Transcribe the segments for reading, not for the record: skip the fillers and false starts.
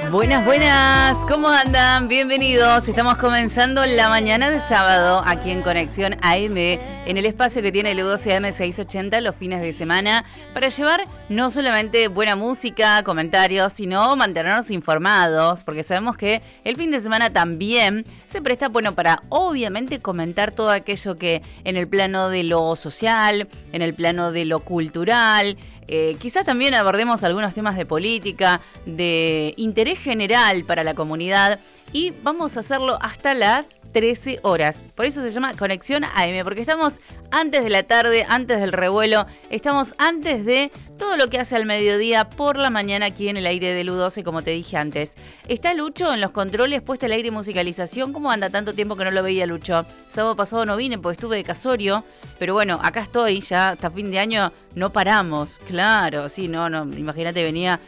Buenas, buenas, ¿cómo andan? Bienvenidos, estamos comenzando la mañana de sábado aquí en Conexión AM, en el espacio que tiene el U12 AM 680 los fines de semana, para llevar no solamente buena música, comentarios, sino mantenernos informados, porque sabemos que el fin de semana también se presta, bueno, para obviamente comentar todo aquello que en el plano de lo social, en el plano de lo cultural, quizás también abordemos algunos temas de política, de interés general para la comunidad, y vamos a hacerlo hasta las 13 horas. Por eso se llama Conexión AM, porque estamos antes de la tarde, antes del revuelo, estamos antes de todo lo que hace al mediodía por la mañana aquí en el aire del U12, como te dije antes. Está Lucho en los controles, puesta el aire y musicalización. ¿Cómo anda? Tanto tiempo que no lo veía, Lucho. Sábado pasado no vine porque estuve de casorio, pero bueno, acá estoy, ya hasta fin de año no paramos. Claro, sí, no, imagínate, venía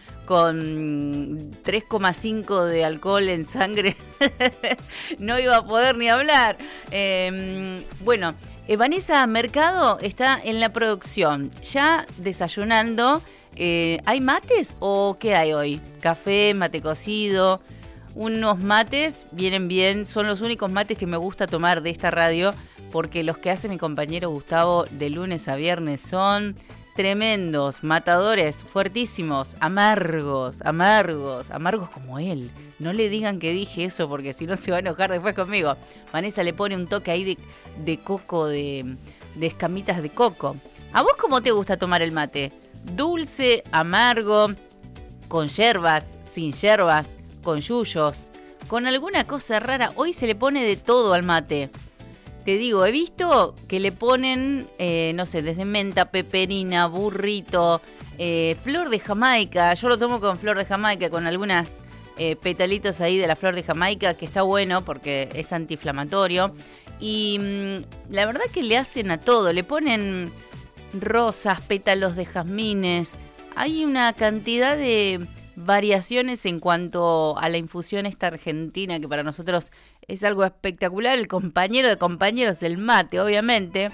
con 3,5 de alcohol en sangre, no iba a poder ni hablar. Bueno, Vanessa Mercado está en la producción, ya desayunando. ¿Hay mates o qué hay hoy? Café, mate cocido, unos mates, vienen bien, son los únicos mates que me gusta tomar de esta radio, porque los que hace mi compañero Gustavo de lunes a viernes son tremendos, matadores, fuertísimos, amargos como él. No le digan que dije eso porque si no se va a enojar después conmigo. Vanessa le pone un toque ahí de coco, de escamitas de coco. ¿A vos cómo te gusta tomar el mate? ¿Dulce, amargo, con yerbas, sin yerbas, con yuyos, con alguna cosa rara? Hoy se le pone de todo al mate. Te digo, he visto que le ponen, no sé, desde menta, peperina, burrito, flor de Jamaica. Yo lo tomo con flor de Jamaica, con algunas petalitos ahí de la flor de Jamaica, que está bueno porque es antiinflamatorio. Y la verdad que le hacen a todo, le ponen rosas, pétalos de jazmines. Hay una cantidad de variaciones en cuanto a la infusión esta argentina, que para nosotros es algo espectacular. El compañero de compañeros, el mate, obviamente.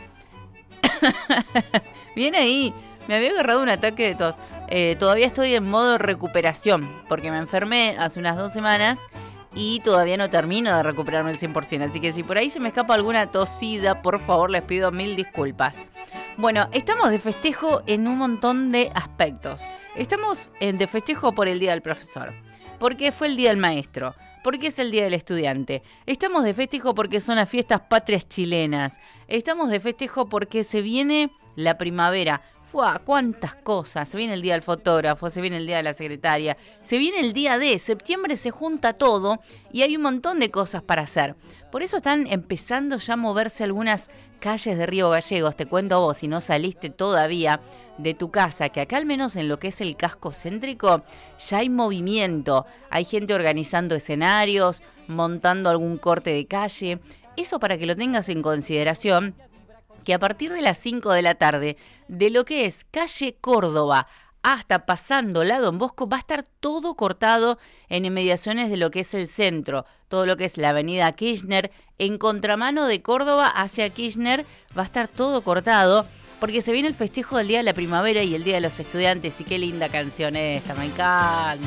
Viene ahí, me había agarrado un ataque de tos. Todavía estoy en modo recuperación, porque me enfermé hace unas 2 semanas y todavía no termino de recuperarme al 100%. Así que si por ahí se me escapa alguna tosida, por favor, les pido 1000 disculpas. Bueno, estamos de festejo en un montón de aspectos. Estamos de festejo por el Día del Profesor, porque fue el Día del Maestro, porque es el Día del Estudiante. Estamos de festejo porque son las fiestas patrias chilenas. Estamos de festejo porque se viene la primavera. ¡Fua! ¡Cuántas cosas! Se viene el Día del Fotógrafo, se viene el Día de la Secretaria, se viene el Día de septiembre, se junta todo y hay un montón de cosas para hacer. Por eso están empezando ya a moverse algunas calles de Río Gallegos. Te cuento a vos, si no saliste todavía de tu casa, que acá al menos en lo que es el casco céntrico ya hay movimiento. Hay gente organizando escenarios, montando algún corte de calle. Eso para que lo tengas en consideración, que a partir de las 5 de la tarde, de lo que es calle Córdoba hasta pasando la Don Bosco, va a estar todo cortado en inmediaciones de lo que es el centro. Todo lo que es la avenida Kirchner, en contramano de Córdoba hacia Kirchner, va a estar todo cortado, porque se viene el festejo del Día de la Primavera y el Día de los Estudiantes. Y qué linda canción esta, me encanta.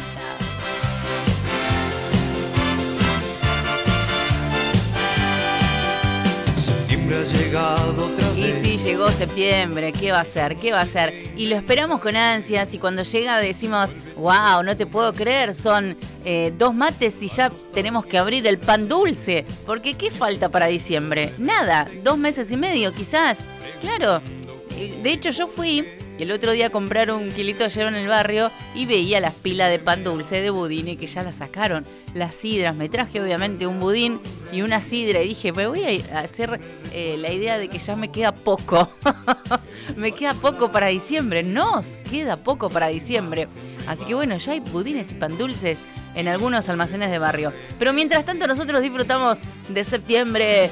Ha llegado otra vez. Y sí, llegó septiembre, ¿qué va a ser? ¿Qué va a ser? Y lo esperamos con ansias, y cuando llega decimos, wow, no te puedo creer, son 2 mates y ya tenemos que abrir el pan dulce, porque ¿qué falta para diciembre? Nada, 2 meses y medio quizás, claro. De hecho yo fui el otro día a comprar un kilito de yerba en el barrio y veía las pilas de pan dulce de budín y que ya las sacaron. Las sidras, me traje obviamente un budín y una sidra y dije, me voy a hacer la idea de que ya me queda poco. Me queda poco para diciembre, nos queda poco para diciembre. Así que bueno, ya hay budines y pan dulces en algunos almacenes de barrio. Pero mientras tanto nosotros disfrutamos de septiembre.